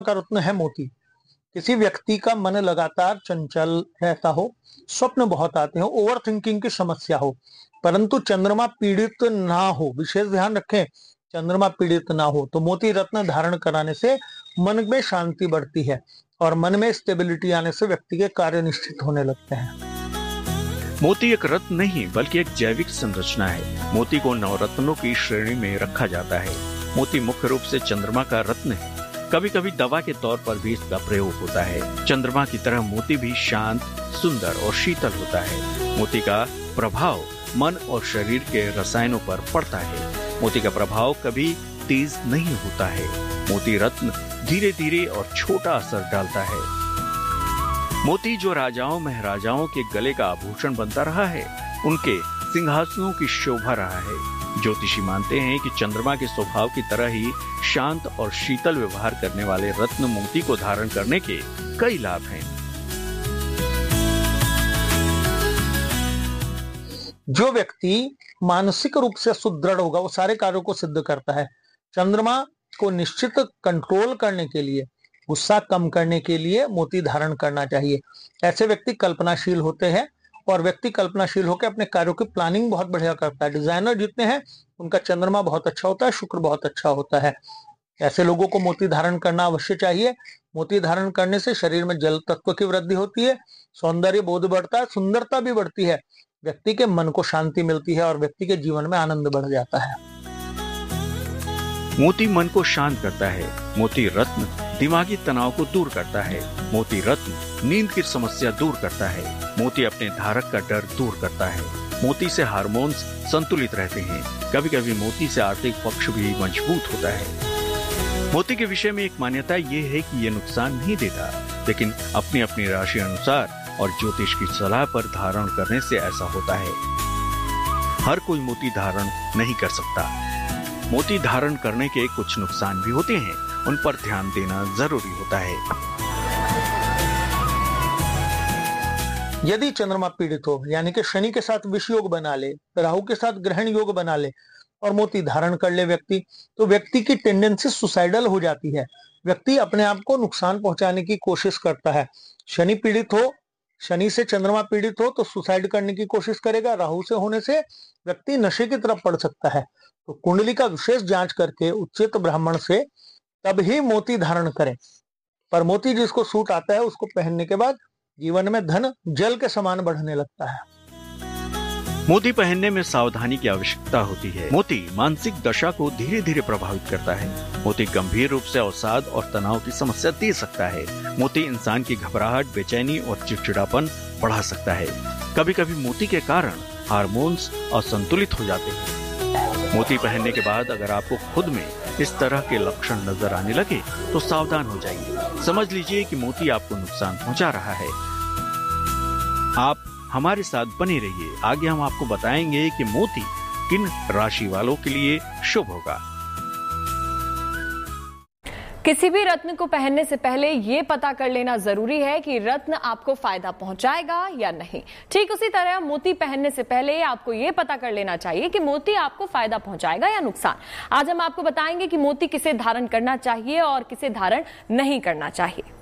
का रत्न है मोती। किसी व्यक्ति का मन लगातार चंचल रहता हो, स्वप्न बहुत आते हो, ओवर थिंकिंग की समस्या हो, परंतु चंद्रमा पीड़ित ना हो, विशेष ध्यान रखें, चंद्रमा पीड़ित ना हो तो मोती रत्न धारण कराने से मन में शांति बढ़ती है और मन में स्टेबिलिटी आने से व्यक्ति के कार्य निश्चित होने लगते हैं। मोती एक रत्न नहीं बल्कि एक जैविक संरचना है। मोती को नवरत्नों की श्रेणी में रखा जाता है। मोती मुख्य रूप से चंद्रमा का रत्न है। कभी कभी दवा के तौर पर भी इसका प्रयोग होता है। चंद्रमा की तरह मोती भी शांत, सुंदर और शीतल होता है। मोती का प्रभाव मन और शरीर के रसायनों पर पड़ता है। मोती का प्रभाव कभी तेज नहीं होता है। मोती रत्न धीरे धीरे और छोटा असर डालता है। मोती जो राजाओं महाराजाओं के गले का आभूषण बनता रहा है, उनके सिंहासनों की शोभा रहा है। ज्योतिषी मानते हैं कि चंद्रमा के स्वभाव की तरह ही शांत और शीतल व्यवहार करने वाले रत्न मोती को धारण करने के कई लाभ हैं। जो व्यक्ति मानसिक रूप से सुदृढ़ होगा वो सारे कार्यों को सिद्ध करता है। चंद्रमा को निश्चित कंट्रोल करने के लिए, गुस्सा कम करने के लिए मोती धारण करना चाहिए। ऐसे व्यक्ति कल्पनाशील होते हैं और व्यक्ति कल्पनाशील होकर अपने कार्यों की प्लानिंग बहुत बढ़िया करता है। डिजाइनर जितने हैं उनका चंद्रमा बहुत अच्छा होता है, शुक्र बहुत अच्छा होता है। ऐसे लोगों को मोती धारण करना अवश्य चाहिए। मोती धारण करने से शरीर में जल तत्व की वृद्धि होती है, सौंदर्य बोध बढ़ता है, सुंदरता भी बढ़ती है, व्यक्ति के मन को शांति मिलती है और व्यक्ति के जीवन में आनंद बढ़ जाता है। मोती मन को शांत करता है। मोती रत्न दिमागी तनाव को दूर करता है। मोती रत्न नींद की समस्या दूर करता है। मोती अपने धारक का डर दूर करता है। मोती से हार्मोन्स संतुलित रहते हैं। कभी कभी मोती से आर्थिक पक्ष भी मजबूत होता है। मोती के विषय में एक मान्यता ये है कि ये नुकसान नहीं देता, लेकिन अपनी अपनी राशि अनुसार और ज्योतिष की सलाह पर धारण करने से ऐसा होता है। हर कोई मोती धारण नहीं कर सकता। मोती धारण करने के कुछ नुकसान भी होते हैं, उन पर ध्यान देना जरूरी होता है। यदि चंद्रमा पीड़ित हो, यानी कि शनि के साथ विष योग बना ले, राहु के साथ ग्रहण योग बना ले और मोती धारण कर ले व्यक्ति, तो व्यक्ति की टेंडेंसी सुसाइडल हो जाती है। व्यक्ति अपने आप को नुकसान पहुंचाने की कोशिश करता है। शनि पीड़ित हो, शनि से चंद्रमा पीड़ित हो तो सुसाइड करने की कोशिश करेगा। राहु से होने से व्यक्ति नशे की तरफ बढ़ सकता है। तो कुंडली का विशेष जांच करके उचित ब्राह्मण से तब ही मोती धारण करें। पर मोती जिसको सूट आता है उसको पहनने के बाद जीवन में धन जल के समान बढ़ने लगता है। मोती पहनने में सावधानी की आवश्यकता होती है। मोती मानसिक दशा को धीरे धीरे प्रभावित करता है। मोती गंभीर रूप से अवसाद और तनाव की समस्या दे सकता है। मोती इंसान की घबराहट, बेचैनी और चिड़चिड़ापन बढ़ा सकता है। कभी कभी मोती के कारण हार्मोन्स असंतुलित हो जाते हैं। मोती पहनने के बाद अगर आपको खुद में इस तरह के लक्षण नजर आने लगे तो सावधान हो जाइए। समझ लीजिए कि मोती आपको नुकसान पहुंचा रहा है। आप हमारे साथ बने रहिए। आगे हम आपको बताएंगे कि मोती किन राशि वालों के लिए शुभ होगा। किसी भी रत्न को पहनने से पहले यह पता कर लेना जरूरी है कि रत्न आपको फायदा पहुंचाएगा या नहीं। ठीक उसी तरह मोती पहनने से पहले आपको यह पता कर लेना चाहिए कि मोती आपको फायदा पहुंचाएगा या नुकसान। आज हम आपको बताएंगे कि मोती किसे धारण करना चाहिए और किसे धारण नहीं करना चाहिए।